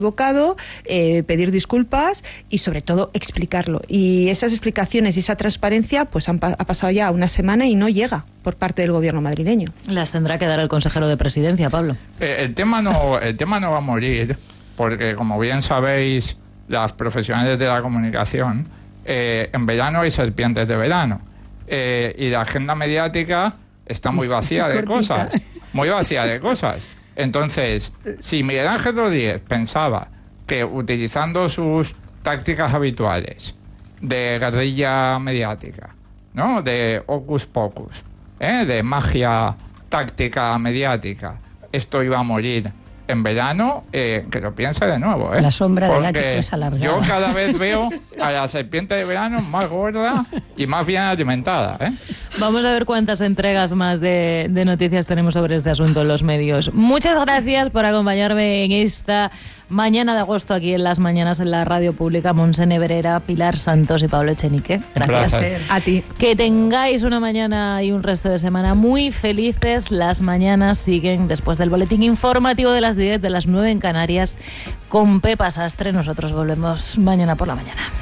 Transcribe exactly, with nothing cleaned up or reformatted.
equivocado, eh, pedir disculpas y sobre todo explicarlo. Y esas explicaciones y esa transparencia pues han pa- ha pasado ya una semana y no llega por parte del gobierno madrileño. Las tendrá que dar el consejero de presidencia, Pablo. Eh, el tema no, el tema no va a morir, porque como bien sabéis, las profesionales de la comunicación, eh, en verano hay serpientes de verano. Eh, y la agenda mediática está muy vacía de cosas. Muy vacía de cosas. Entonces, si Miguel Ángel Rodríguez pensaba que utilizando sus tácticas habituales de guerrilla mediática, ¿no?, de hocus pocus, ¿eh?, de magia táctica mediática, esto iba a morir en verano, eh, que lo piense de nuevo, ¿eh? La sombra del Porque ático es alargada. yo cada vez veo a la serpiente de verano más gorda y más bien alimentada, ¿eh? Vamos a ver cuántas entregas más de, de noticias tenemos sobre este asunto en los medios. Muchas gracias por acompañarme en esta mañana de agosto aquí en Las Mañanas en la Radio Pública. Montse Nebrera, Pilar Santos y Pablo Echenique. Gracias. Gracias. A ti. Que tengáis una mañana y un resto de semana muy felices. Las mañanas siguen después del boletín informativo de las diez, de las nueve en Canarias, con Pepa Sastre. Nosotros volvemos mañana por la mañana.